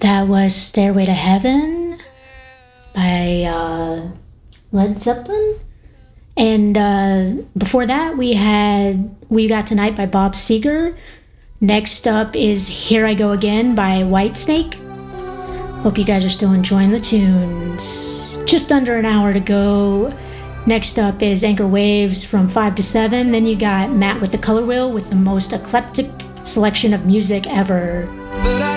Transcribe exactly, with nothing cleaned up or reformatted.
That was Stairway to Heaven by uh, Led Zeppelin. And uh, before that, we had We Got Tonight by Bob Seger. Next up is Here I Go Again by Whitesnake. Hope you guys are still enjoying the tunes. Just under an hour to go. Next up is Anchor Waves from five to seven. Then you got Matt with the Color Wheel with the most eclectic selection of music ever.